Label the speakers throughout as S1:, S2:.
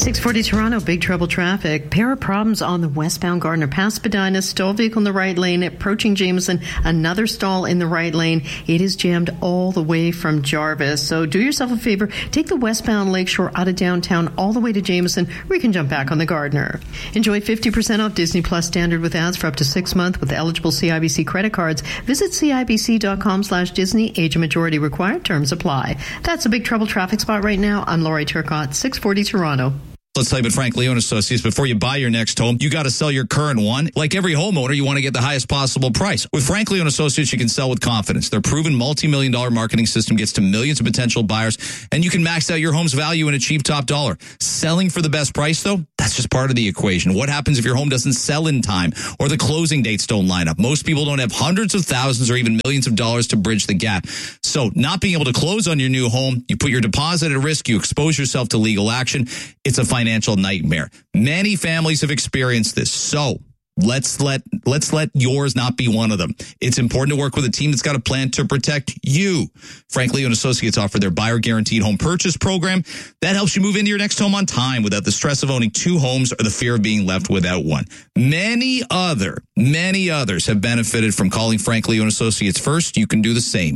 S1: 640 Toronto, big trouble traffic. Pair of problems on the westbound Gardner past Spadina. Stall vehicle in the right lane. Approaching Jameson, another stall in the right lane. It is jammed all the way from Jarvis. So do yourself a favor. Take the westbound Lakeshore out of downtown all the way to Jameson, where you can jump back on the Gardner. Enjoy 50% off Disney Plus Standard with ads for up to 6 months with eligible CIBC credit cards. Visit CIBC.com/Disney. Age and majority required. Terms apply. That's a big trouble traffic spot right now. I'm Lori Turcott, 640 Toronto.
S2: Let's tell you about Frank Leo & Associates. Before you buy your next home, you got to sell your current one. Like every homeowner, you want to get the highest possible price. With Frank Leo & Associates, you can sell with confidence. Their proven multi-million-dollar marketing system gets to millions of potential buyers, and you can max out your home's value and achieve top dollar. Selling for the best price, though, that's just part of the equation. What happens if your home doesn't sell in time or the closing dates don't line up? Most people don't have hundreds of thousands or even millions of dollars to bridge the gap. So not being able to close on your new home, you put your deposit at risk, you expose yourself to legal action. It's a financial nightmare. Many families have experienced this. So let's let yours not be one of them. It's important to work with a team that's got a plan to protect you. Frank Leo & Associates offer their buyer guaranteed home purchase program that helps you move into your next home on time without the stress of owning two homes or the fear of being left without one. Many others have benefited from calling Frank Leo & Associates first. You can do the same.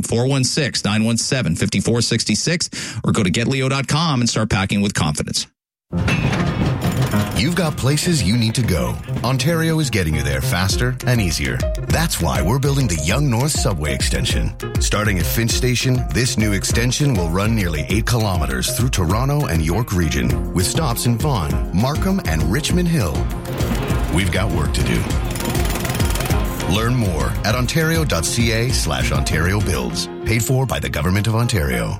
S2: 416-917-5466 or go to getleo.com and start packing with confidence.
S3: You've got places you need to go. Ontario is getting you there faster and easier. That's why we're building the Yonge North Subway Extension. Starting at Finch Station, this new extension will run nearly 8 kilometers through Toronto and York region, with stops in Vaughan, Markham, and Richmond Hill. We've got work to do. Learn more at ontario.ca/Ontario Builds. Paid for by the Government of Ontario.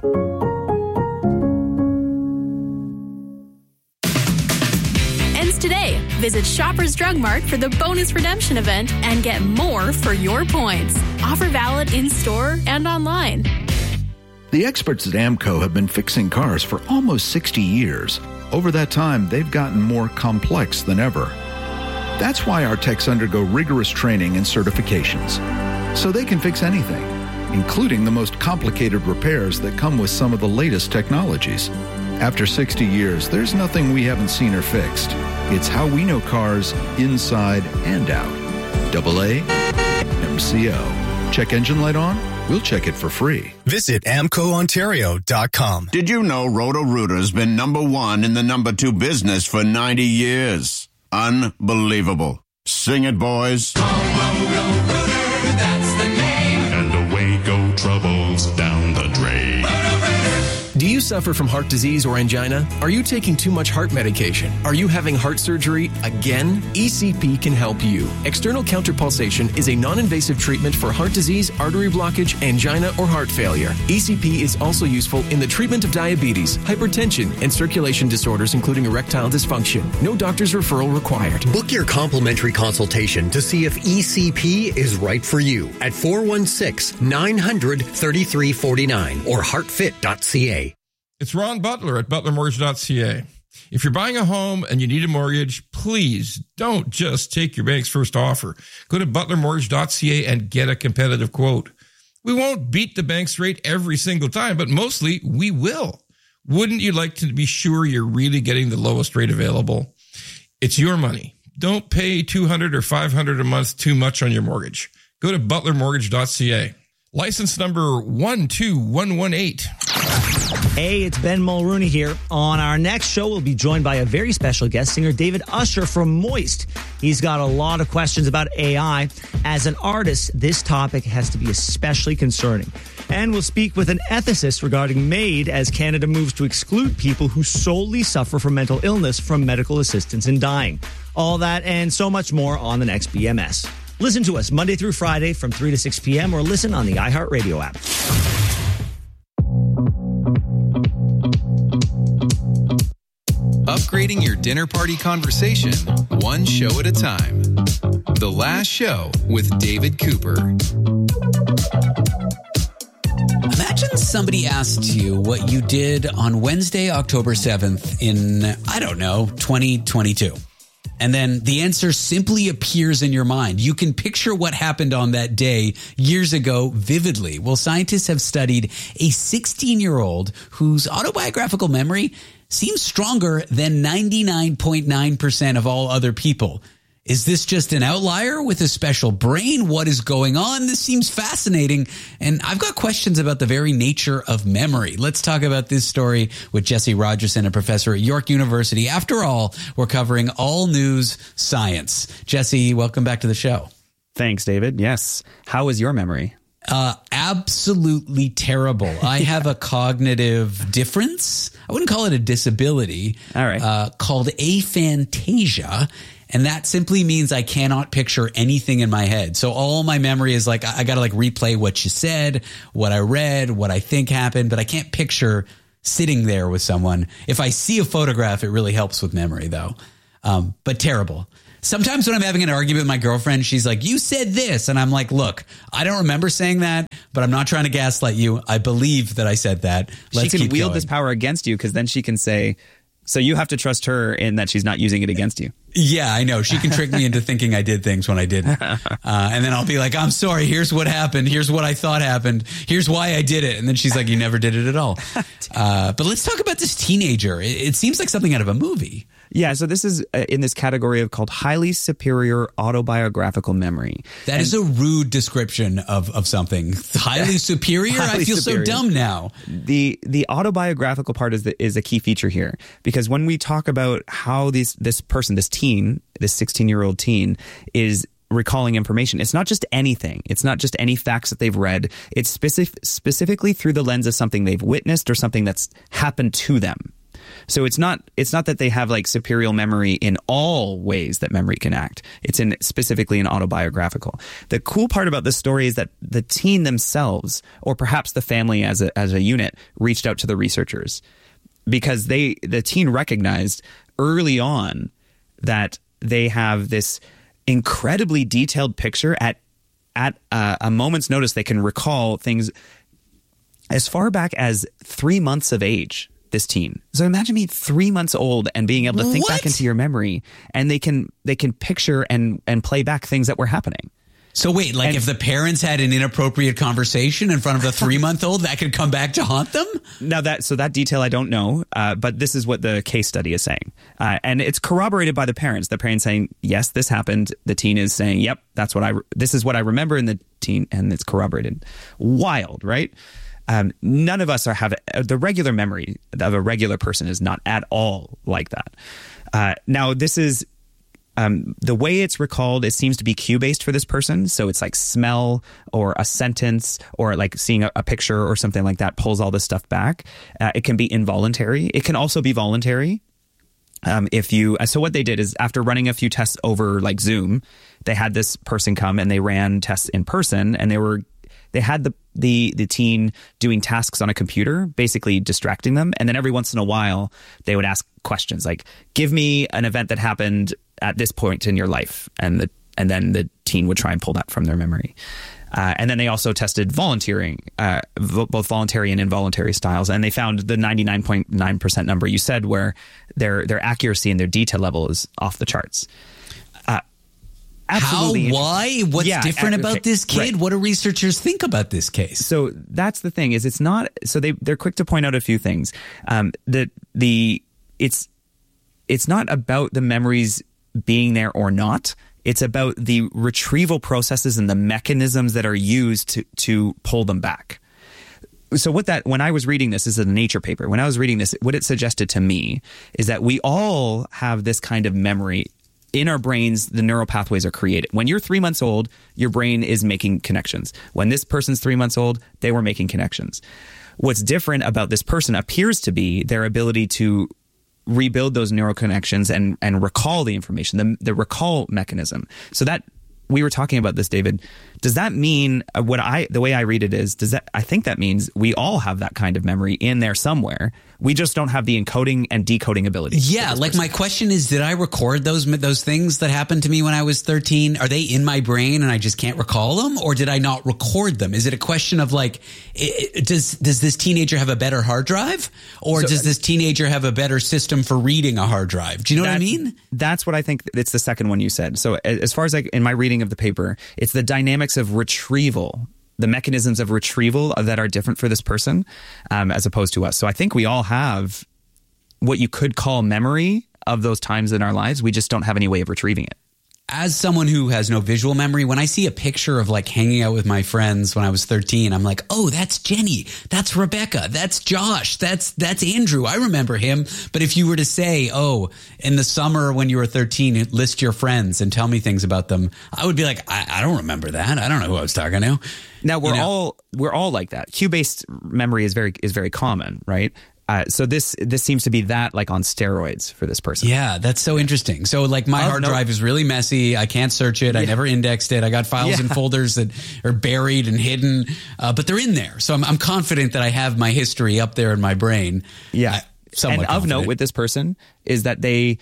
S4: Today, visit Shoppers Drug Mart for the bonus redemption event and get more for your points. Offer valid in-store and online.
S5: The experts at AMCO have been fixing cars for almost 60 years. Over that time, they've gotten more complex than ever. That's why our techs undergo rigorous training and certifications, so they can fix anything, including the most complicated repairs that come with some of the latest technologies. After 60 years, there's nothing we haven't seen or fixed. It's how we know cars inside and out. AA MCO. Check engine light on? We'll check it for free.
S6: Visit AmcoOntario.com.
S7: Did you know Roto-Rooter's been number 1 in the number 2 business for 90 years? Unbelievable. Sing it, boys.
S8: Roto-Rooter, that's the name. And away go troubles down the drain.
S6: Do you suffer from heart disease or angina? Are you taking too much heart medication? Are you having heart surgery again? ECP can help you. External counterpulsation is a non-invasive treatment for heart disease, artery blockage, angina, or heart failure. ECP is also useful in the treatment of diabetes, hypertension, and circulation disorders, including erectile dysfunction. No doctor's referral required.
S9: Book your complimentary consultation to see if ECP is right for you at 416-900-3349 or heartfit.ca.
S10: It's Ron Butler at butlermortgage.ca. If you're buying a home and you need a mortgage, please don't just take your bank's first offer. Go to butlermortgage.ca and get a competitive quote. We won't beat the bank's rate every single time, but mostly we will. Wouldn't you like to be sure you're really getting the lowest rate available? It's your money. Don't pay $200 or $500 a month too much on your mortgage. Go to butlermortgage.ca. License number 12118.
S11: Hey, it's Ben Mulrooney here. On our next show, we'll be joined by a very special guest, singer David Usher from Moist. He's got a lot of questions about AI. As an artist, this topic has to be especially concerning. And we'll speak with an ethicist regarding MAID as Canada moves to exclude people who solely suffer from mental illness from medical assistance in dying. All that and so much more on the next BMS. Listen to us Monday through Friday from 3 to 6 p.m. or listen on the iHeartRadio app.
S12: Upgrading your dinner party conversation, one show at a time. The Last Show with David Cooper.
S13: Imagine somebody asked you what you did on Wednesday, October 7th in, 2022. And then the answer simply appears in your mind. You can picture what happened on that day years ago vividly. Well, scientists have studied a 16-year-old whose autobiographical memory seems stronger than 99.9% of all other people. Is this just an outlier with a special brain? What is going on? This seems fascinating. And I've got questions about the very nature of memory. Let's talk about this story with Jesse Rogerson, a professor at York University. After all, we're covering all news science. Jesse, welcome back to the show.
S14: Thanks, David. Yes. How is your memory?
S13: Absolutely terrible. I have a cognitive difference. I wouldn't call it a disability.
S14: All right.
S13: Called aphantasia. And that simply means I cannot picture anything in my head. So all my memory is like, I got to like replay what you said, what I read, what I think happened, but I can't picture sitting there with someone. If I see a photograph, it really helps with memory though. But terrible. Sometimes when I'm having an argument with my girlfriend, she's like, you said this. And I'm like, look, I don't remember saying that, but I'm not trying to gaslight you. I believe that I said that. Let's
S14: she can wield
S13: going.
S14: this power against you because then she can say, so you have to trust her in that she's not using it against you.
S13: Yeah, I know. She can trick me into thinking I did things when I didn't. And then I'll be like, I'm sorry. Here's what happened. Here's what I thought happened. Here's why I did it. And then she's like, you never did it at all. But let's talk about this teenager. It seems like something out of a movie.
S14: Yeah, so this is in this category of called highly superior autobiographical memory.
S13: That is a rude description of something. Highly superior? Highly I feel superior. So dumb now.
S14: The autobiographical part is a key feature here, because when we talk about how this person, this teen, this 16-year-old teen is recalling information, it's not just anything. It's not just any facts that they've read. It's specifically through the lens of something they've witnessed or something that's happened to them. So it's not that they have like superior memory in all ways that memory can act. It's specifically in autobiographical. The cool part about this story is that the teen themselves, or perhaps the family as a unit, reached out to the researchers because the teen recognized early on that they have this incredibly detailed picture at a moment's notice. They can recall things as far back as 3 months of age. This teen. So imagine being 3 months old and being able to think back into your memory, and they can picture and play back things that were happening.
S13: So wait, like if the parents had an inappropriate conversation in front of the 3-month-old, that could come back to haunt them?
S14: Now that detail I don't know, but this is what the case study is saying. And it's corroborated by the parents. The parents saying, yes, this happened. The teen is saying, yep, this is what I remember in the teen, and it's corroborated. Wild, right? None of us have the regular memory of a regular person is not at all like that. Now, this is the way it's recalled. It seems to be cue-based for this person. So it's like smell or a sentence or like seeing a picture or something like that pulls all this stuff back. It can be involuntary. It can also be voluntary. So what they did is after running a few tests over like Zoom, they had this person come and they ran tests in person, and they had the teen doing tasks on a computer, basically distracting them. And then every once in a while, they would ask questions like, give me an event that happened at this point in your life. And then the teen would try and pull that from their memory. And then they also tested volunteering, both voluntary and involuntary styles. And they found the 99.9% number you said, where their accuracy and their detail level is off the charts. Absolutely.
S13: How? Why? What's different about this kid? Right. What do researchers think about this case?
S14: So that's the thing, is it's not. So they're quick to point out a few things. It's not about the memories being there or not. It's about the retrieval processes and the mechanisms that are used to pull them back. So when I was reading this is a Nature paper. When I was reading this, what it suggested to me is that we all have this kind of memory. In our brains, the neural pathways are created. When you're 3 months old, your brain is making connections. When this person's 3 months old, they were making connections. What's different about this person appears to be their ability to rebuild those neural connections and recall the information, the recall mechanism. So that we were talking about this, David. Does that mean the way I read it is, I think that means we all have that kind of memory in there somewhere. We just don't have the encoding and decoding ability.
S13: Yeah, like my question is, did I record those things that happened to me when I was 13? Are they in my brain and I just can't recall them? Or did I not record them? Is it a question of like, does this teenager have a better hard drive? Or does this teenager have a better system for reading a hard drive? Do you know what I mean?
S14: That's what I think. It's the second one you said. So as far as like in my reading of the paper, it's the dynamics of retrieval, the mechanisms of retrieval that are different for this person as opposed to us. So I think we all have what you could call memory of those times in our lives. We just don't have any way of retrieving it.
S13: As someone who has no visual memory, when I see a picture of like hanging out with my friends when I was 13, I'm like, oh, that's Jenny. That's Rebecca. That's Josh. That's Andrew. I remember him. But if you were to say, oh, in the summer when you were 13, list your friends and tell me things about them, I would be like, I don't remember that. I don't know who I was talking to.
S14: Now we're all like that. Cue-based memory is very common, right? So this seems to be that like on steroids for this person.
S13: Yeah, that's so interesting. So like my hard drive is really messy. I can't search it. I never indexed it. I got files and folders that are buried and hidden, but they're in there. So I'm confident that I have my history up there in my brain.
S14: Yeah. And of note with this person is that they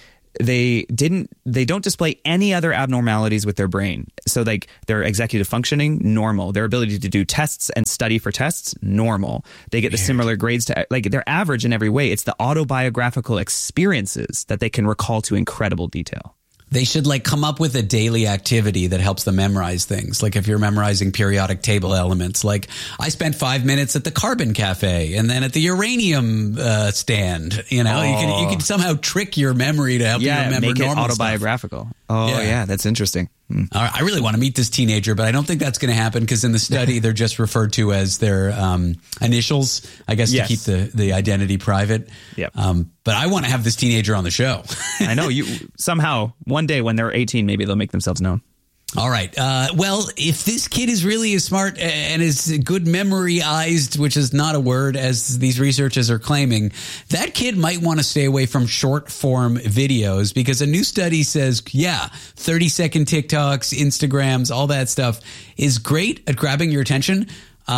S14: don't display any other abnormalities with their brain. So like their executive functioning, normal. Their ability to do tests and study for tests, normal. They get the similar grades to, like, they're average in every way. It's the autobiographical experiences that they can recall to incredible detail.
S13: They should like come up with a daily activity that helps them memorize things. Like if you're memorizing periodic table elements, like I spent 5 minutes at the Carbon Cafe and then at the uranium stand. You know, you can somehow trick your memory to help you remember
S14: make
S13: normal
S14: it autobiographical
S13: stuff.
S14: Oh yeah, that's interesting.
S13: All right, I really want to meet this teenager, but I don't think that's going to happen because in the study they're just referred to as their initials, I guess, to keep the identity private.
S14: Yep.
S13: But I want to have this teenager on the show.
S14: I know you somehow one day when they're 18, maybe they'll make themselves known.
S13: All right. Well, if this kid is really as smart and as good memorized, which is not a word as these researchers are claiming, that kid might want to stay away from short form videos because a new study says, 30-second TikToks, Instagrams, all that stuff is great at grabbing your attention.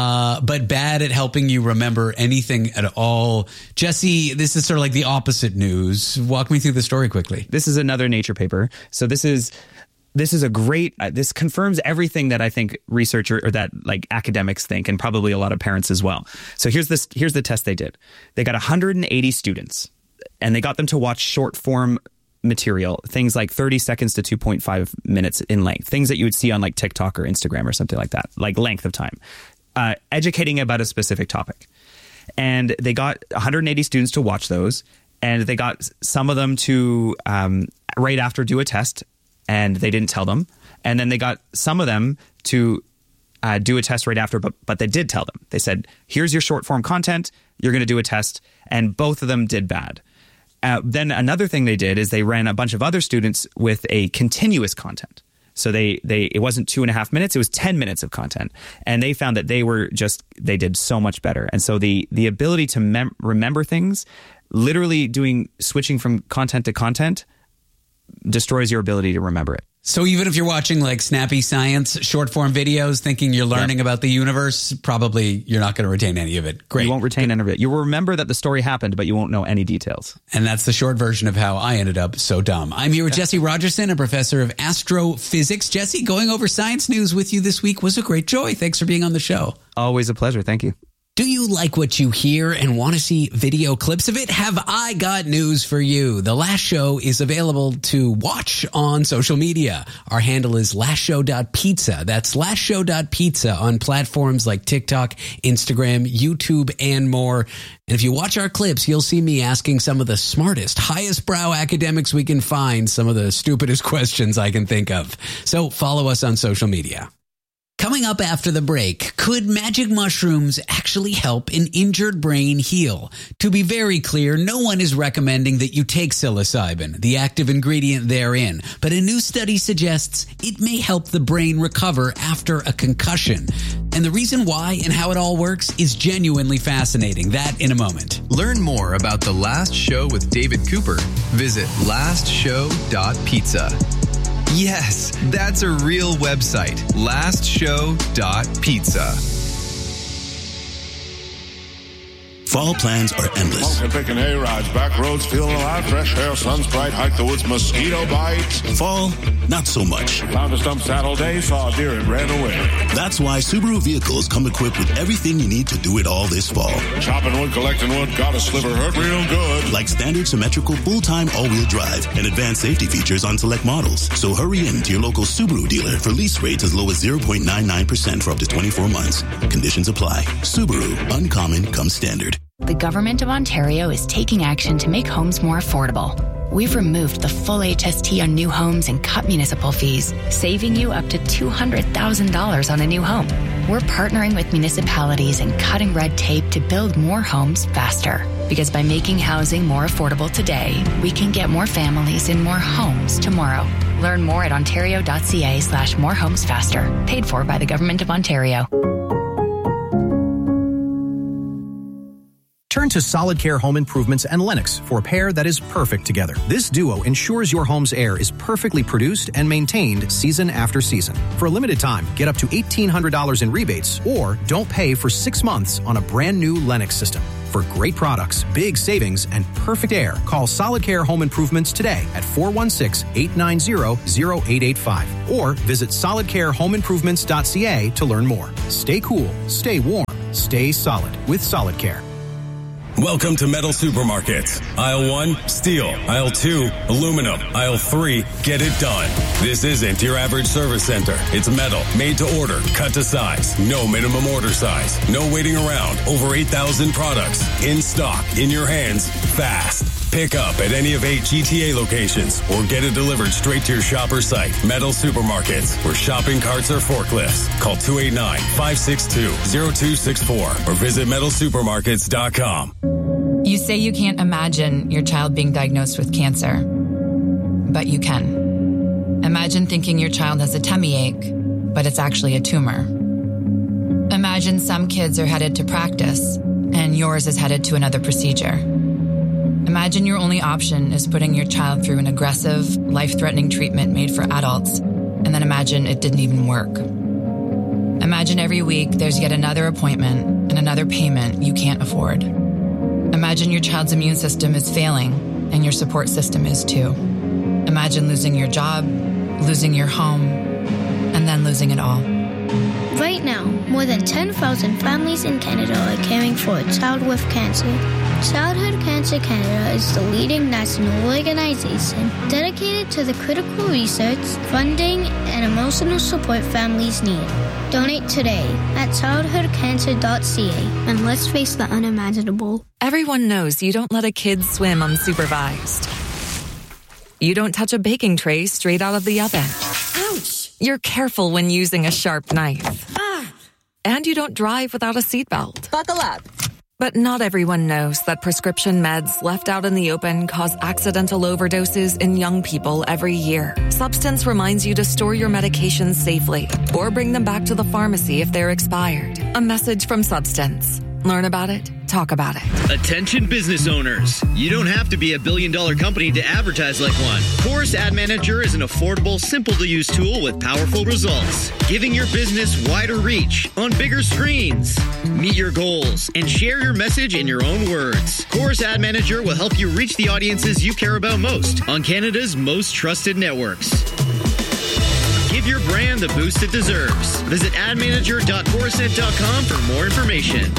S13: But bad at helping you remember anything at all. Jesse, this is sort of like the opposite news. Walk me through the story quickly.
S14: This is another Nature paper. So this is a great, this confirms everything that I think researcher or that like academics think, and probably a lot of parents as well. So here's the test they did. They got 180 students and they got them to watch short form material, things like 30 seconds to 2.5 minutes in length, things that you would see on like TikTok or Instagram or something like that, like length of time, educating about a specific topic. And they got 180 students to watch those, and they got some of them to right after do a test, and they didn't tell them. And then they got some of them to do a test right after, but they did tell them. They said, here's your short form content. You're going to do a test. And both of them did bad. Then another thing they did is they ran a bunch of other students with a continuous content. So it wasn't 2.5 minutes, it was 10 minutes of content. And they found that they did so much better. And so the ability to remember things, literally switching from content to content, destroys your ability to remember it.
S13: So even if you're watching like Snappy Science short form videos thinking you're learning about the universe, probably you're not going to retain any of it. Great.
S14: You won't retain any of it. You will remember that the story happened, but you won't know any details.
S13: And that's the short version of how I ended up so dumb. I'm here with Jesse Rogerson, a professor of astrophysics. Jesse, going over science news with you this week was a great joy. Thanks for being on the show.
S14: Always a pleasure. Thank you.
S13: Do you like what you hear and want to see video clips of it? Have I got news for you? The Last Show is available to watch on social media. Our handle is lastshow.pizza. That's lastshow.pizza on platforms like TikTok, Instagram, YouTube, and more. And if you watch our clips, you'll see me asking some of the smartest, highest brow academics we can find, some of the stupidest questions I can think of. So follow us on social media. Coming up after the break, could magic mushrooms actually help an injured brain heal? To be very clear, no one is recommending that you take psilocybin, the active ingredient therein, but a new study suggests it may help the brain recover after a concussion. And the reason why and how it all works is genuinely fascinating. That in a moment.
S12: Learn more about The Last Show with David Cooper. Visit lastshow.pizza. Yes, that's a real website. Lastshow.pizza.
S15: Fall plans are endless.
S16: Pumpkin picking hay-rides, back roads, feeling alive, fresh air, sun's bright, hike the woods, mosquito bites.
S15: Fall, not so much.
S16: Found a stump Saturday, saw a deer and ran away.
S15: That's why Subaru vehicles come equipped with everything you need to do it all this fall.
S16: Chopping wood, collecting wood, got a sliver, hurt real good.
S15: Like standard symmetrical full-time all-wheel drive and advanced safety features on select models. So hurry in to your local Subaru dealer for lease rates as low as 0.99% for up to 24 months. Conditions apply. Subaru, uncommon comes standard.
S17: The Government of Ontario is taking action to make homes more affordable. We've removed the full HST on new homes and cut municipal fees, saving you up to $200,000 on a new home. We're partnering with municipalities and cutting red tape to build more homes faster. Because by making housing more affordable today, we can get more families in more homes tomorrow. Learn more at ontario.ca/morehomesfaster. Paid for by the Government of Ontario.
S18: Turn to Solid Care Home Improvements and Lennox for a pair that is perfect together. This duo ensures your home's air is perfectly produced and maintained season after season. For a limited time, get up to $1,800 in rebates or don't pay for 6 months on a brand new Lennox system. For great products, big savings, and perfect air, call Solid Care Home Improvements today at 416-890-0885 or visit solidcarehomeimprovements.ca to learn more. Stay cool, stay warm, stay solid with Solid Care.
S19: Welcome to Metal Supermarkets. Aisle 1, steel. Aisle 2, aluminum. Aisle 3, get it done. This isn't your average service center. It's metal, made to order, cut to size. No minimum order size. No waiting around. Over 8,000 products. In stock, in your hands, fast. Pick up at any of 8 GTA locations or get it delivered straight to your shopper site. Metal Supermarkets, where shopping carts are forklifts. Call 289-562-0264 or visit metalsupermarkets.com.
S20: You say you can't imagine your child being diagnosed with cancer, but you can. Imagine thinking your child has a tummy ache, but it's actually a tumor. Imagine some kids are headed to practice and yours is headed to another procedure. Imagine your only option is putting your child through an aggressive, life-threatening treatment made for adults, and then imagine it didn't even work. Imagine every week there's yet another appointment and another payment you can't afford. Imagine your child's immune system is failing, and your support system is too. Imagine losing your job, losing your home, and then losing it all.
S21: Right now, more than 10,000 families in Canada are caring for a child with cancer. Childhood Cancer Canada is the leading national organization dedicated to the critical research, funding, and emotional support families need. Donate today at childhoodcancer.ca and let's face the unimaginable.
S22: Everyone knows you don't let a kid swim unsupervised. You don't touch a baking tray straight out of the oven. Ouch! You're careful when using a sharp knife. Ah! And you don't drive without a seatbelt. Buckle up. But not everyone knows that prescription meds left out in the open cause accidental overdoses in young people every year. Substance reminds you to store your medications safely or bring them back to the pharmacy if they're expired. A message from Substance. Learn about it. Talk about it.
S23: Attention business owners. You don't have to be a billion-dollar company to advertise like one. Chorus Ad Manager is an affordable, simple-to-use tool with powerful results, giving your business wider reach on bigger screens. Meet your goals and share your message in your own words. Chorus Ad Manager will help you reach the audiences you care about most on Canada's most trusted networks. Give your brand the boost it deserves. Visit admanager.chorusnet.com for more information.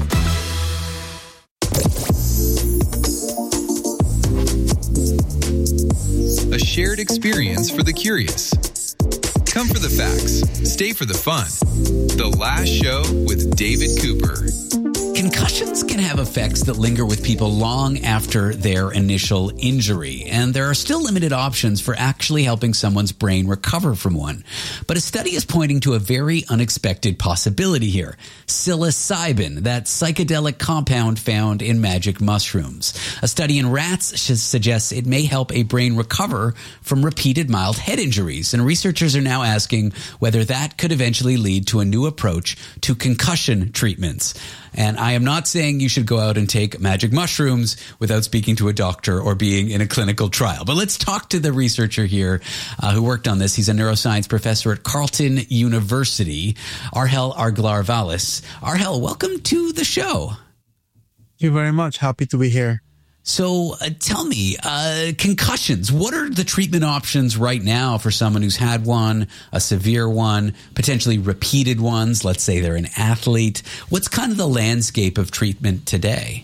S12: A shared experience for the curious. Come for the facts, stay for the fun. The Last Show with David Cooper.
S13: Concussions can have effects that linger with people long after their initial injury, and there are still limited options for actually helping someone's brain recover from one. But a study is pointing to a very unexpected possibility here. Psilocybin, that psychedelic compound found in magic mushrooms. A study in rats suggests it may help a brain recover from repeated mild head injuries, and researchers are now asking whether that could eventually lead to a new approach to concussion treatments. And I am not saying you should go out and take magic mushrooms without speaking to a doctor or being in a clinical trial. But let's talk to the researcher here who worked on this. He's a neuroscience professor at Carleton University, Arhel Arglar-Vallis. Arhel, welcome to the show.
S1: you very much. Happy to be here.
S13: So tell me, concussions, what are the treatment options right now for someone who's had one, a severe one, potentially repeated ones? Let's say they're an athlete. What's kind of the landscape of treatment today?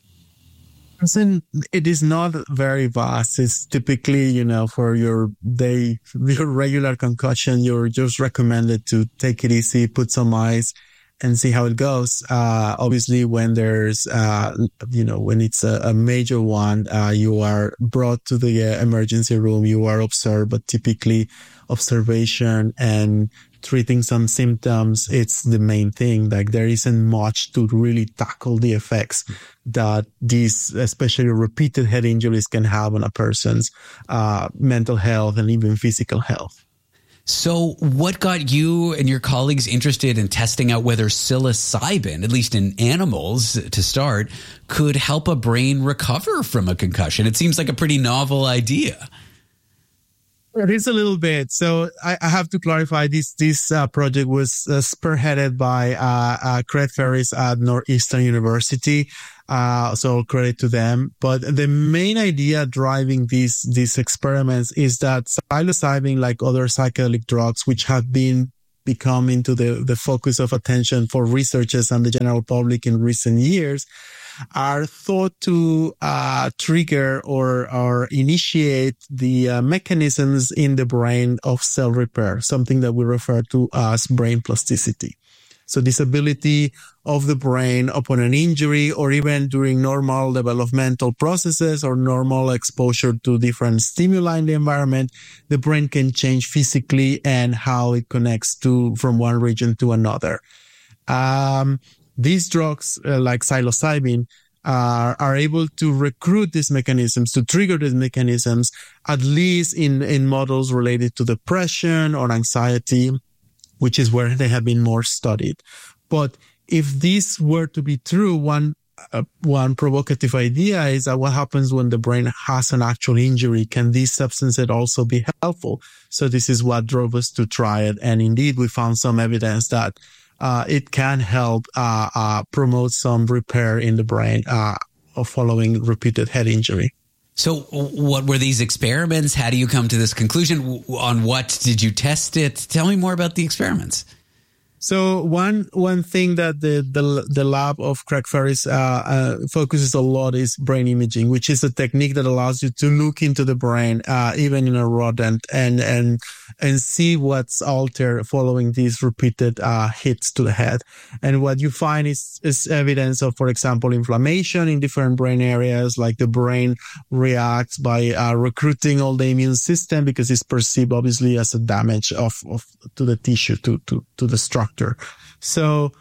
S1: It is not very vast. It's typically, for your regular concussion, you're just recommended to take it easy, put some ice, and see how it goes. Obviously, when there's, when it's a major one, you are brought to the emergency room, you are observed, but typically observation and treating some symptoms, it's the main thing. Like there isn't much to really tackle the effects that these, especially repeated head injuries, can have on a person's mental health and even physical health.
S13: So what got you and your colleagues interested in testing out whether psilocybin, at least in animals to start, could help a brain recover from a concussion? It seems like a pretty novel idea.
S1: It is a little bit. So I have to clarify this project was spearheaded by Craig Ferris at Northeastern University. So credit to them. But the main idea driving these experiments is that psilocybin, like other psychedelic drugs, which have been becoming to the focus of attention for researchers and the general public in recent years, are thought to trigger or initiate the mechanisms in the brain of cell repair, something that we refer to as brain plasticity. So this ability of the brain upon an injury or even during normal developmental processes or normal exposure to different stimuli in the environment, the brain can change physically and how it connects from one region to another. These drugs, like psilocybin, are able to recruit these mechanisms, to trigger these mechanisms, at least in models related to depression or anxiety, which is where they have been more studied. But if this were to be true, one provocative idea is that what happens when the brain has an actual injury? Can these substances also be helpful? So this is what drove us to try it. And indeed, we found some evidence that it can help promote some repair in the brain following repeated head injury.
S13: So what were these experiments? How do you come to this conclusion? On what did you test it? Tell me more about the experiments.
S1: So one thing that the lab of Craig Ferris focuses a lot is brain imaging, which is a technique that allows you to look into the brain, even in a rodent, and see what's altered following these repeated hits to the head. And what you find is evidence of, for example, inflammation in different brain areas, like the brain reacts by recruiting all the immune system because it's perceived obviously as a damage to the tissue, to the structure. So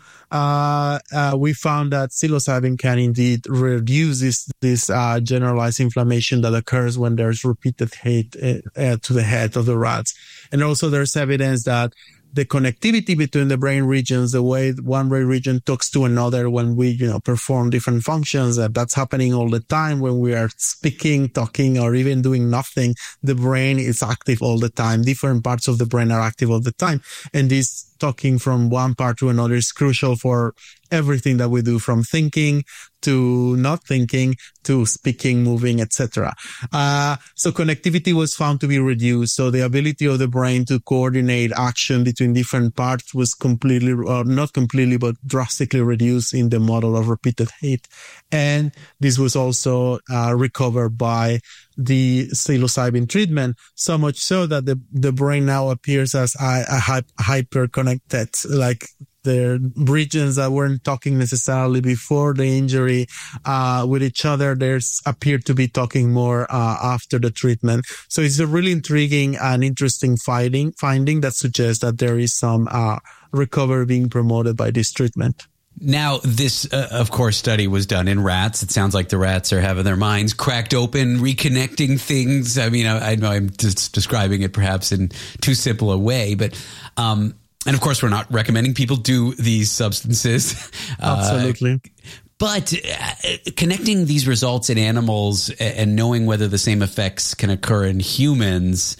S1: we found that psilocybin can indeed reduce this generalized inflammation that occurs when there's repeated hit to the head of the rats. And also there's evidence that the connectivity between the brain regions, the way one brain region talks to another when we, perform different functions, that's happening all the time when we are speaking, talking, or even doing nothing. The brain is active all the time. Different parts of the brain are active all the time. And this talking from one part to another is crucial for everything that we do, from thinking to not thinking to speaking, moving, etc. So connectivity was found to be reduced. So the ability of the brain to coordinate action between different parts was completely, or not completely, but drastically reduced in the model of repeated hit. And this was also recovered by the psilocybin treatment, so much so that the brain now appears as hyper-connected, like the regions that weren't talking necessarily before the injury with each other, there's appeared to be talking more after the treatment. So it's a really intriguing and interesting finding that suggests that there is some recovery being promoted by this treatment.
S13: Now, this, of course, study was done in rats. It sounds like the rats are having their minds cracked open, reconnecting things. I mean, I know I'm just describing it perhaps in too simple a way, but and of course, we're not recommending people do these substances.
S1: Absolutely.
S13: But connecting these results in animals and knowing whether the same effects can occur in humans,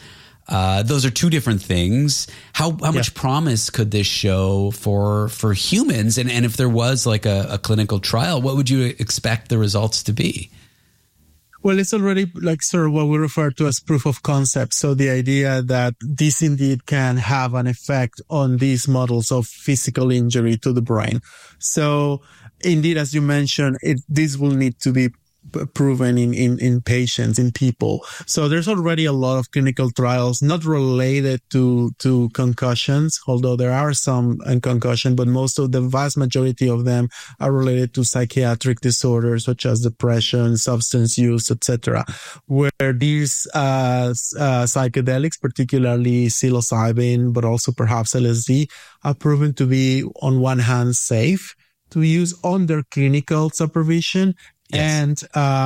S13: Those are two different things. How much promise could this show for humans? And if there was like a clinical trial, what would you expect the results to be?
S1: Well, it's already like sort of what we refer to as proof of concept. So the idea that this indeed can have an effect on these models of physical injury to the brain. So indeed, as you mentioned, this will need to be proven in patients, in people. So there's already a lot of clinical trials not related to concussions, although there are some in concussion, but the vast majority of them are related to psychiatric disorders such as depression, substance use, etc., where these psychedelics, particularly psilocybin, but also perhaps LSD, are proven to be on one hand safe to use under clinical supervision, and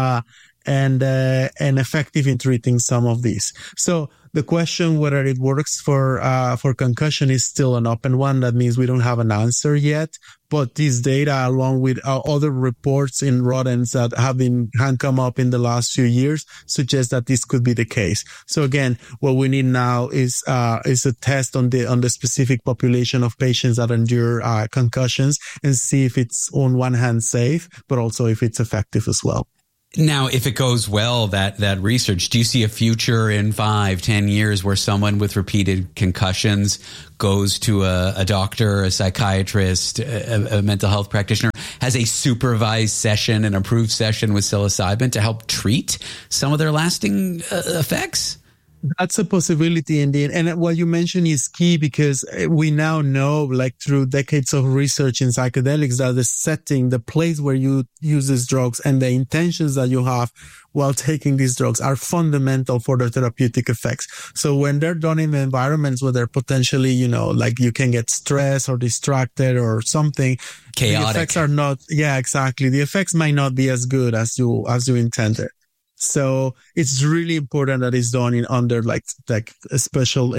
S1: effective in treating some of these. So the question whether it works for concussion is still an open one. That means we don't have an answer yet. But this data, along with other reports in rodents that have come up in the last few years, suggest that this could be the case. So again, what we need now is a test on the specific population of patients that endure concussions, and see if it's on one hand safe, but also if it's effective as well.
S13: Now, if it goes well, that research, do you see a future in 5-10 years where someone with repeated concussions goes to a doctor, a psychiatrist, a mental health practitioner, has a supervised session, an approved session with psilocybin to help treat some of their lasting effects?
S1: That's a possibility indeed. And what you mentioned is key, because we now know, like through decades of research in psychedelics, that the setting, the place where you use these drugs and the intentions that you have while taking these drugs are fundamental for their therapeutic effects. So when they're done in environments where they're potentially, like you can get stressed or distracted or something,
S13: chaotic.
S1: The effects are not, exactly. The effects might not be as good as you intended. So it's really important that it's done under special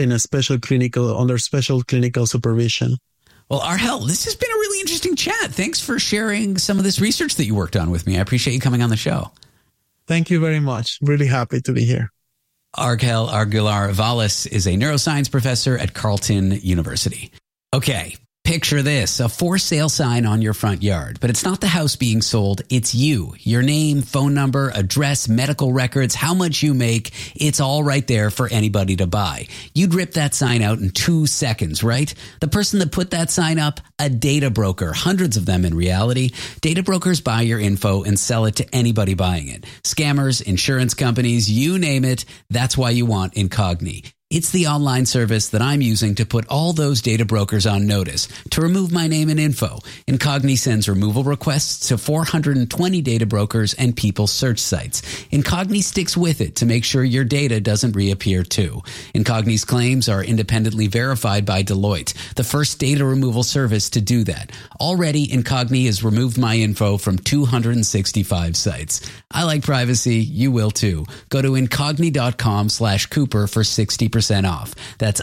S1: clinical supervision.
S13: Well, Argel, this has been a really interesting chat. Thanks for sharing some of this research that you worked on with me. I appreciate you coming on the show.
S1: Thank you very much. Really happy to be here.
S13: Argel Aguilar-Valles is a neuroscience professor at Carleton University. Okay. Picture this, a for sale sign on your front yard, but it's not the house being sold, it's you. Your name, phone number, address, medical records, how much you make, it's all right there for anybody to buy. You'd rip that sign out in 2 seconds, right? The person that put that sign up, a data broker, hundreds of them in reality. Data brokers buy your info and sell it to anybody buying it. Scammers, insurance companies, you name it, that's why you want Incogni. It's the online service that I'm using to put all those data brokers on notice to remove my name and info. Incogni sends removal requests to 420 data brokers and people search sites. Incogni sticks with it to make sure your data doesn't reappear too. Incogni's claims are independently verified by Deloitte, the first data removal service to do that. Already, Incogni has removed my info from 265 sites. I like privacy. You will too. Go to incogni.com/Cooper for 60% off. That's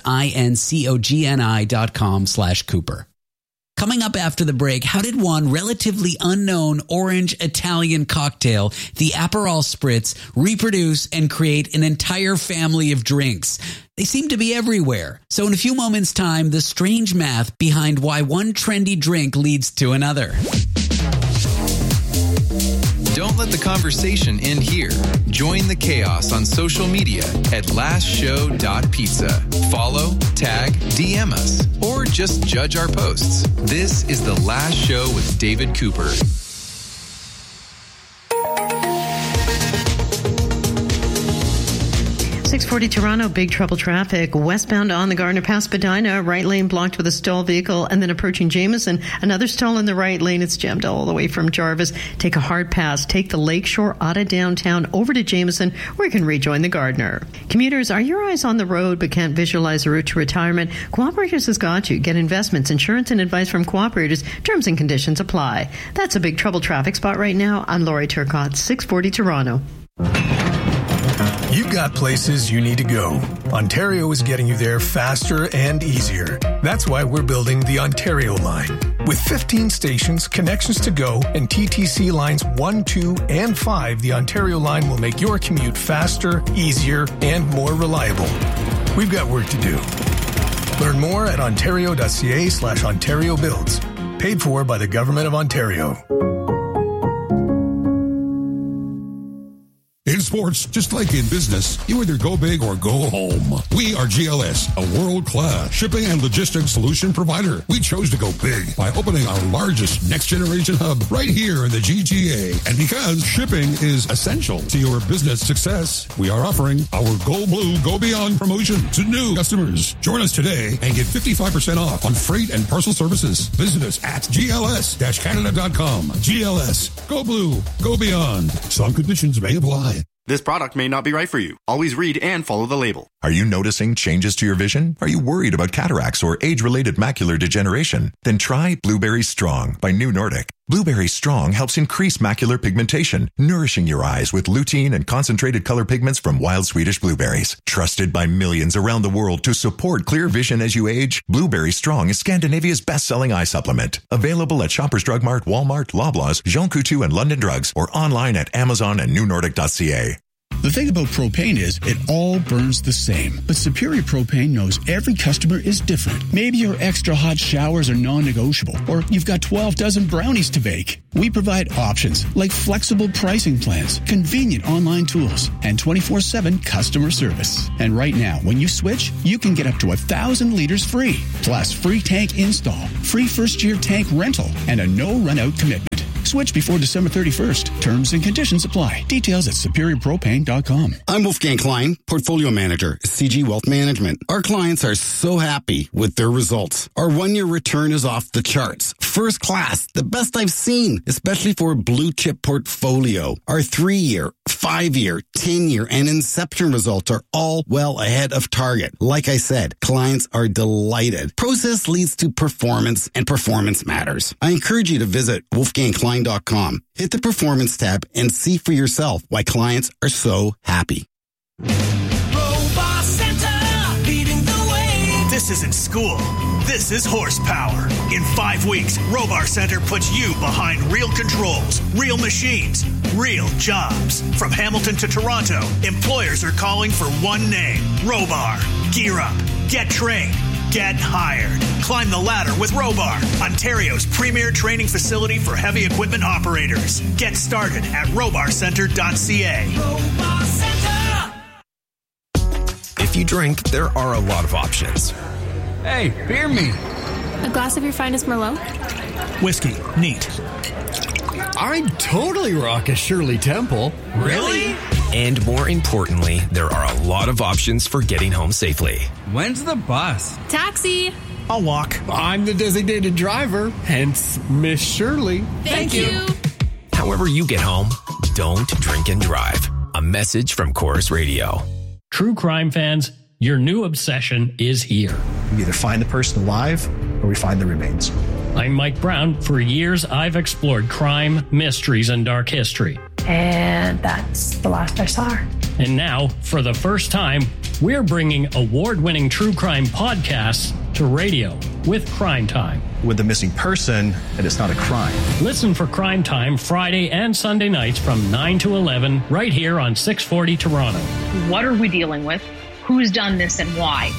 S13: incogni.com/Cooper. Coming up after the break, how did one relatively unknown orange Italian cocktail, the Aperol Spritz, reproduce and create an entire family of drinks? They seem to be everywhere. So in a few moments' time, the strange math behind why one trendy drink leads to another.
S12: Don't let the conversation end here. Join the chaos on social media at lastshow.pizza. Follow, tag, DM us, or just judge our posts. This is The Last Show with David Cooper.
S2: 640 Toronto, big trouble traffic. Westbound on the Gardner past Spadina, right lane blocked with a stalled vehicle, and then approaching Jameson, another stall in the right lane. It's jammed all the way from Jarvis. Take a hard pass. Take the Lakeshore out of downtown over to Jameson, where you can rejoin the Gardner. Commuters, are your eyes on the road but can't visualize the route to retirement? Cooperators has got you. Get investments, insurance, and advice from Cooperators. Terms and conditions apply. That's a big trouble traffic spot right now. I'm Lori Turcotte, 640 Toronto.
S3: You've got places you need to go. Ontario is getting you there faster and easier. That's why we're building the Ontario line. With 15 stations, connections to go, and TTC lines 1, 2, and 5, the Ontario line will make your commute faster, easier, and more reliable. We've got work to do. Learn more at ontario.ca/Ontario Builds. Paid for by the Government of Ontario.
S4: In sports, just like in business, you either go big or go home. We are GLS, a world-class shipping and logistics solution provider. We chose to go big by opening our largest next-generation hub right here in the GTA. And because shipping is essential to your business success, we are offering our Go Blue, Go Beyond promotion to new customers. Join us today and get 55% off on freight and parcel services. Visit us at gls-canada.com. GLS, Go Blue, Go Beyond. Some conditions may apply.
S5: This product may not be right for you. Always read and follow the label.
S7: Are you noticing changes to your vision? Are you worried about cataracts or age-related macular degeneration? Then try Blueberry Strong by New Nordic. Blueberry Strong helps increase macular pigmentation, nourishing your eyes with lutein and concentrated color pigments from wild Swedish blueberries. Trusted by millions around the world to support clear vision as you age, Blueberry Strong is Scandinavia's best-selling eye supplement. Available at Shoppers Drug Mart, Walmart, Loblaws, Jean Coutu, and London Drugs, or online at Amazon and newnordic.ca.
S24: The thing about propane is it all burns the same. But Superior Propane knows every customer is different. Maybe your extra hot showers are non-negotiable, or you've got 12 dozen brownies to bake. We provide options like flexible pricing plans, convenient online tools, and 24/7 customer service. And right now, when you switch, you can get up to 1,000 liters free. Plus, free tank install, free first-year tank rental, and a no-run-out commitment. Switch before December 31st. Terms and conditions apply. Details at superiorpropane.com.
S25: I'm Wolfgang Klein, Portfolio Manager, CG Wealth Management. Our clients are so happy with their results. Our 1-year return is off the charts. First class, the best I've seen, especially for a blue chip portfolio. Our 3-year, 5-year, 10-year, and Inception results are all well ahead of target. Like I said, clients are delighted. Process leads to performance, and performance matters. I encourage you to visit wolfgangklein.com. Hit the Performance tab and see for yourself why clients are so happy.
S26: Robot Center, leading the way. This isn't school. This is horsepower. In 5 weeks, Robar Center puts you behind real controls, real machines, real jobs. From Hamilton to Toronto, employers are calling for one name, Robar. Gear up, get trained, get hired. Climb the ladder with Robar, Ontario's premier training facility for heavy equipment operators. Get started at robarcenter.ca. Robar Center!
S6: If you drink, there are a lot of options.
S27: Hey, beer me.
S28: A glass of your finest Merlot?
S27: Whiskey, neat.
S9: I'd totally rock a Shirley Temple.
S27: Really?
S6: And more importantly, there are a lot of options for getting home safely.
S27: When's the bus?
S28: Taxi!
S27: I'll walk.
S9: I'm the designated driver, hence Miss Shirley.
S28: Thank you.
S6: However you get home, don't drink and drive. A message from Chorus Radio.
S29: True crime fans, your new obsession is here.
S30: We either find the person alive or we find the remains.
S29: I'm Mike Brown. For years, I've explored crime, mysteries, and dark history.
S28: And that's the last I saw her.
S29: And now, for the first time, we're bringing award-winning true crime podcasts to radio with Crime Time.
S30: With the missing person, and it's not a crime.
S29: Listen for Crime Time Friday and Sunday nights from 9 to 11 right here on 640 Toronto.
S31: What are we dealing with? Who's done this and why?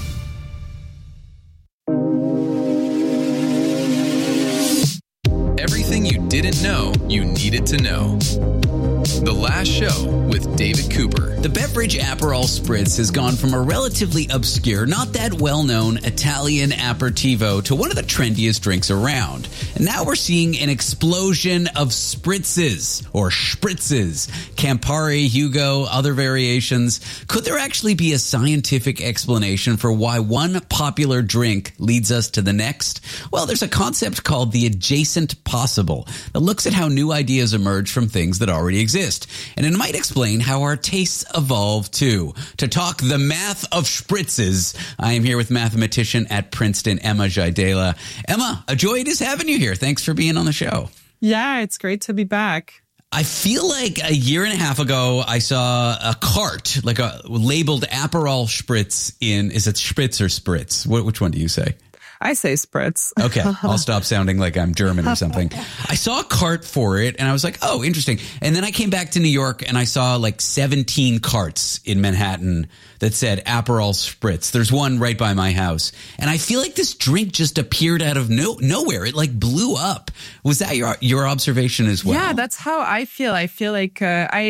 S12: Everything you didn't know you needed to know. The Last Show with David Cooper.
S13: The beverage Aperol Spritz has gone from a relatively obscure, not that well-known Italian aperitivo to one of the trendiest drinks around. And now we're seeing an explosion of spritzes, or spritzes. Campari, Hugo, other variations. Could there actually be a scientific explanation for why one popular drink leads us to the next? Well, there's a concept called the adjacent possible that looks at how new ideas emerge from things that already exist. And it might explain how our tastes evolve too. To talk the math of spritzes, I am here with mathematician at Princeton, Emma Jaidela. Emma, a joy it is having you here. Thanks for being on the show.
S32: Yeah, it's great to be back.
S13: I feel like a year and a half ago, I saw a cart, like a labeled Aperol Spritz in, is it Spritz or Spritz? Which one do you say?
S32: I say spritz.
S13: Okay, I'll stop sounding like I'm German or something. I saw a cart for it and I was like, oh, interesting. And then I came back to New York and I saw like 17 carts in Manhattan that said Aperol Spritz. There's one right by my house. And I feel like this drink just appeared out of nowhere. It like blew up. Was that your observation as well?
S32: Yeah, that's how I feel. I feel like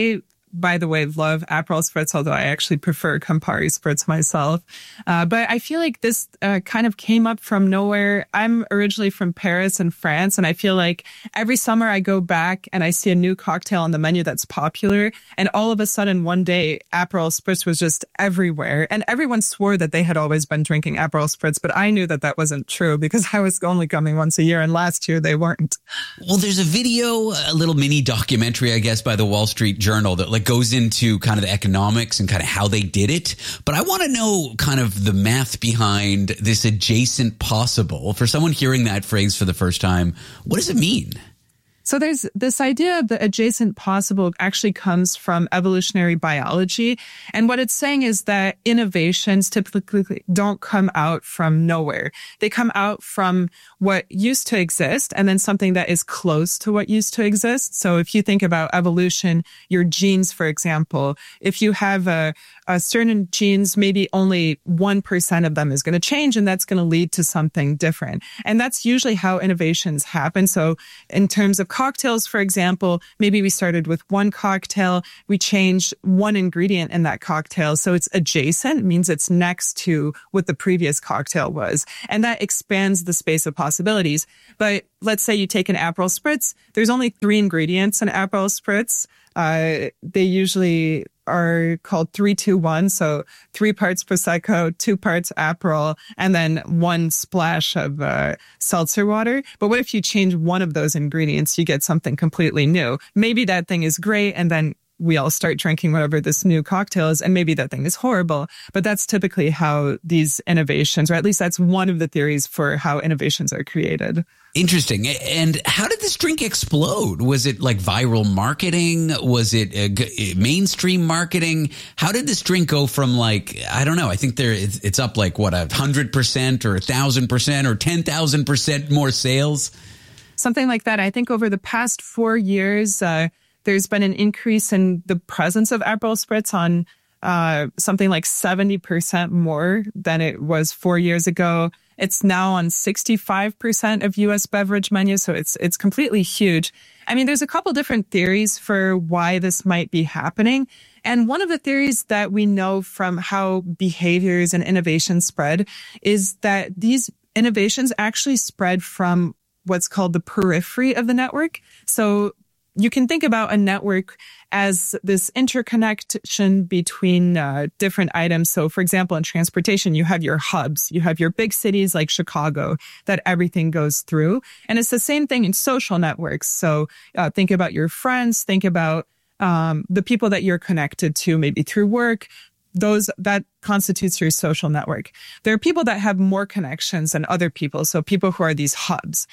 S32: by the way, love Aperol Spritz, although I actually prefer Campari Spritz myself. But I feel like this kind of came up from nowhere. I'm originally from Paris in France, and I feel like every summer I go back and I see a new cocktail on the menu that's popular. And all of a sudden, one day, Aperol Spritz was just everywhere. And everyone swore that they had always been drinking Aperol Spritz, but I knew that that wasn't true because I was only coming once a year, and last year they weren't.
S13: Well, there's a video, a little mini documentary, I guess, by the Wall Street Journal that like goes into kind of the economics and kind of how they did it. But I want to know kind of the math behind this adjacent possible. For someone hearing that phrase for the first time, what does it mean?
S32: So there's this idea of the adjacent possible actually comes from evolutionary biology. And what it's saying is that innovations typically don't come out from nowhere. They come out from what used to exist and then something that is close to what used to exist. So if you think about evolution, your genes, for example, if you have a certain genes, maybe only 1% of them is going to change, and that's going to lead to something different. And that's usually how innovations happen. So in terms of cocktails, for example, maybe we started with one cocktail, we changed one ingredient in that cocktail. So it's adjacent, it means it's next to what the previous cocktail was. And that expands the space of possibilities. But let's say you take an Aperol Spritz, there's only 3 ingredients in Aperol Spritz. They usually are called 3-2-1. So 3 parts Prosecco, 2 parts Aperol, and then 1 splash of seltzer water. But what if you change one of those ingredients? You get something completely new. Maybe that thing is great, and then we all start drinking whatever this new cocktail is, and maybe that thing is horrible. But that's typically how these innovations, or at least that's one of the theories for how innovations are created.
S13: Interesting. And how did this drink explode? Was it like viral marketing? Was it mainstream marketing? How did this drink go from like, I don't know, I think it's up like what, 100% or 1,000% or 10,000% more sales?
S32: Something like that. I think over the past 4 years, there's been an increase in the presence of Aperol Spritz on something like 70% more than it was 4 years ago. It's now on 65% of U.S. beverage menus, so it's completely huge. I mean, there's a couple different theories for why this might be happening. And one of the theories that we know from how behaviors and innovations spread is that these innovations actually spread from what's called the periphery of the network. So you can think about a network as this interconnection between different items. So, for example, in transportation, you have your hubs. You have your big cities like Chicago that everything goes through. And it's the same thing in social networks. So think about your friends. Think about the people that you're connected to, maybe through work. That constitutes your social network. There are people that have more connections than other people. So people who are these hubs.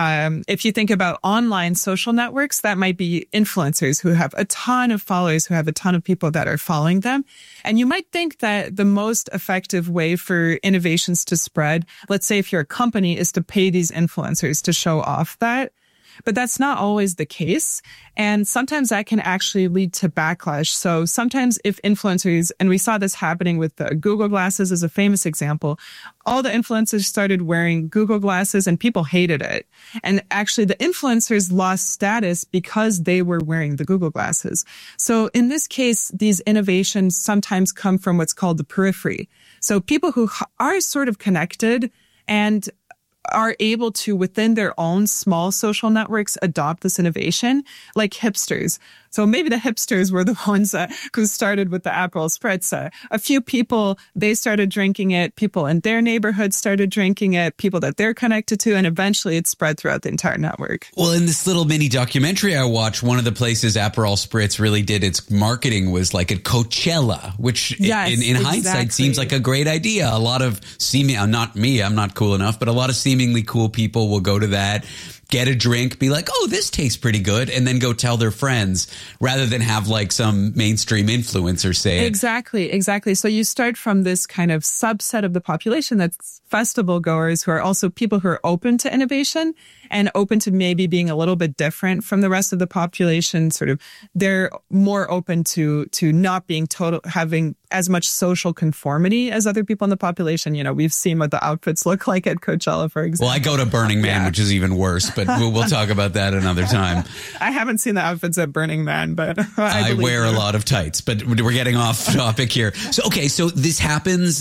S32: If you think about online social networks, that might be influencers who have a ton of followers, who have a ton of people that are following them. And you might think that the most effective way for innovations to spread, let's say if you're a company, is to pay these influencers to show off that. But that's not always the case. And sometimes that can actually lead to backlash. So sometimes if influencers, and we saw this happening with the Google glasses as a famous example, all the influencers started wearing Google glasses and people hated it. And actually the influencers lost status because they were wearing the Google glasses. So in this case, these innovations sometimes come from what's called the periphery. So people who are sort of connected and are able to, within their own small social networks, adopt this innovation, like hipsters. So maybe the hipsters were the ones who started with the Aperol Spritz. A few people, they started drinking it. People in their neighborhood started drinking it. People that they're connected to, and eventually it spread throughout the entire network.
S13: Well, in this little mini documentary I watched, one of the places Aperol Spritz really did its marketing was like at Coachella, which in hindsight seems like a great idea. A lot of not me, I'm not cool enough, but a lot of seemingly cool people will go to that. get a drink, be like, oh, this tastes pretty good, and then go tell their friends rather than have like some mainstream influencer say it.
S32: Exactly. So you start from this kind of subset of the population that's festival goers who are also people who are open to innovation and open to maybe being a little bit different from the rest of the population. Sort of, they're more open to not being having as much social conformity as other people in the population. You know, we've seen what the outfits look like at Coachella, for example.
S13: Well, I go to Burning Man, which is even worse, but we'll talk about that another time.
S32: I haven't seen the outfits at Burning Man, but
S13: I wear a lot of tights, but we're getting off topic here. So this happens,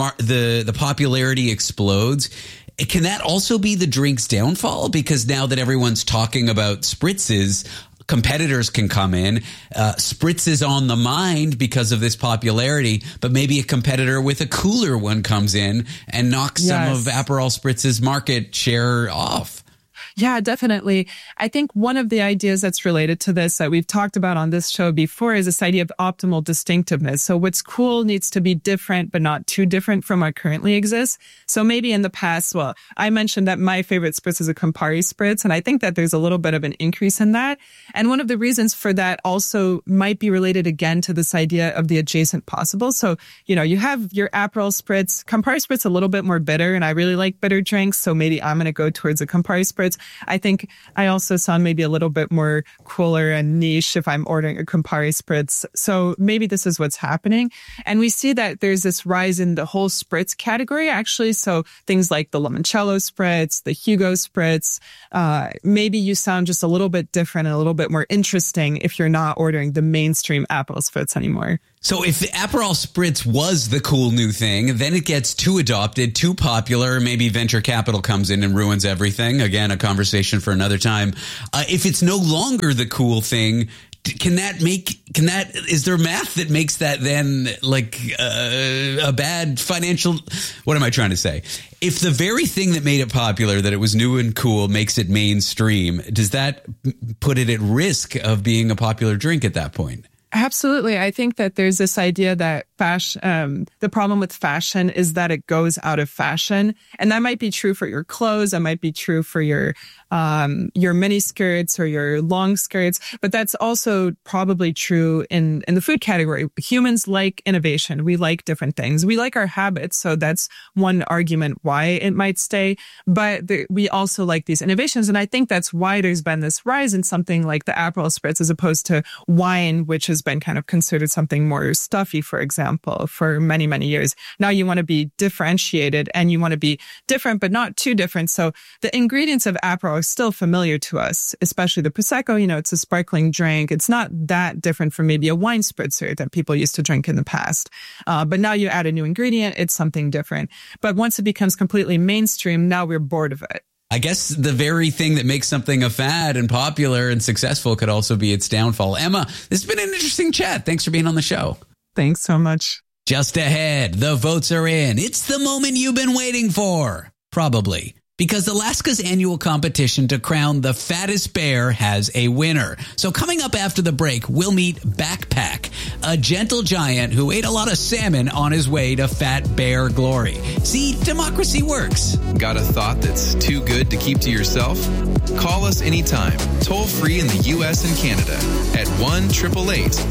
S13: the popularity explodes. Can that also be the drink's downfall? Because now that everyone's talking about spritzes, competitors can come in. Spritz is on the mind because of this popularity, but maybe a competitor with a cooler one comes in and knocks some of Aperol Spritz's market share off.
S32: Yeah, definitely. I think one of the ideas that's related to this that we've talked about on this show before is this idea of optimal distinctiveness. So what's cool needs to be different, but not too different from what currently exists. So maybe in the past, well, I mentioned that my favorite spritz is a Campari spritz, and I think that there's a little bit of an increase in that. And one of the reasons for that also might be related again to this idea of the adjacent possible. So, you know, you have your Aperol spritz, Campari spritz a little bit more bitter, and I really like bitter drinks. So maybe I'm going to go towards a Campari spritz. I think I also sound maybe a little bit more cooler and niche if I'm ordering a Campari spritz. So maybe this is what's happening. And we see that there's this rise in the whole spritz category, actually. So things like the Limoncello spritz, the Hugo spritz, maybe you sound just a little bit different and a little bit more interesting if you're not ordering the mainstream Aperol spritz anymore.
S13: So if the Aperol Spritz was the cool new thing, then it gets too adopted, too popular. Maybe venture capital comes in and ruins everything. Again, a conversation for another time. If it's no longer the cool thing, is there math that makes that then like a bad financial? What am I trying to say? If the very thing that made it popular, that it was new and cool, makes it mainstream, does that put it at risk of being a popular drink at that point?
S32: Absolutely. I think that there's this idea that the problem with fashion is that it goes out of fashion. And that might be true for your clothes. That might be true for your mini skirts or your long skirts. But that's also probably true in the food category. Humans like innovation. We like different things. We like our habits. So that's one argument why it might stay. But we also like these innovations. And I think that's why there's been this rise in something like the Aperol Spritz as opposed to wine, which has been kind of considered something more stuffy, for example, for many, many years. Now you want to be differentiated and you want to be different, but not too different. So the ingredients of Aperol are still familiar to us, especially the Prosecco. You know, it's a sparkling drink. It's not that different from maybe a wine spritzer that people used to drink in the past. But now you add a new ingredient, it's something different. But once it becomes completely mainstream, now we're bored of it.
S13: I guess the very thing that makes something a fad and popular and successful could also be its downfall. Emma, this has been an interesting chat. Thanks for being on the show.
S32: Thanks so much.
S13: Just ahead, the votes are in. It's the moment you've been waiting for. Probably. Because Alaska's annual competition to crown the fattest bear has a winner. So coming up after the break, we'll meet Backpack, a gentle giant who ate a lot of salmon on his way to fat bear glory. See, democracy works.
S12: Got a thought that's too good to keep to yourself? Call us anytime, toll free in the U.S. and Canada at